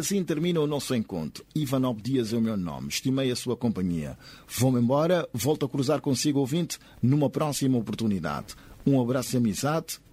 assim termina o nosso encontro. Ivanov Dias é o meu nome. Estimei a sua companhia. Vou-me embora. Volto a cruzar consigo, ouvinte, numa próxima oportunidade. Um abraço e amizade.